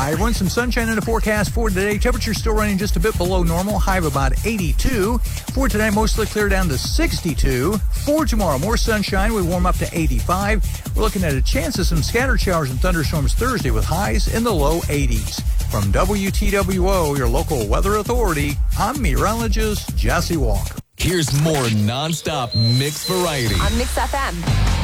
Hi, everyone. Some sunshine in the forecast for today. Temperature still running just a bit below normal. High of about 82. For tonight, mostly clear down to 62. For tomorrow, more sunshine. We warm up to 85. We're looking at a chance of some scattered showers and thunderstorms Thursday with highs in the low 80s. From WTWO, your local weather authority, I'm meteorologist Jesse Walker. Here's more nonstop mix variety on Mix FM.